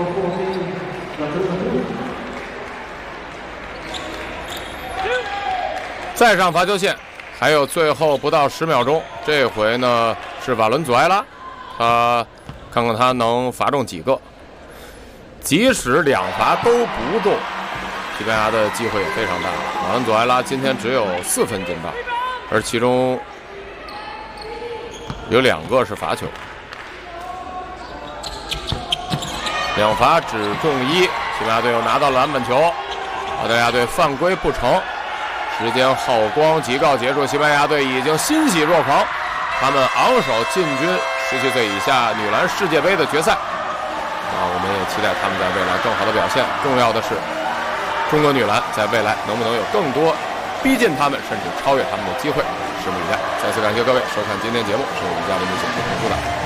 再上罚球线，还有最后不到10秒钟。这回呢是瓦伦祖埃拉，他看看他能罚中几个。即使2罚都不中，西班牙的机会也非常大。瓦伦祖埃拉今天只有4分进账，而其中有2个是罚球，2罚只中1。西班牙队又拿到了篮板球，澳大利亚队犯规不成。时间耗光，即告结束。西班牙队已经欣喜若狂，他们昂首进军17岁以下女篮世界杯的决赛。我们也期待他们在未来更好的表现。重要的是，中国女篮在未来能不能有更多逼近他们，甚至超越他们的机会，拭目以待。再次感谢各位收看今天节目，是我们家的明星陈出的。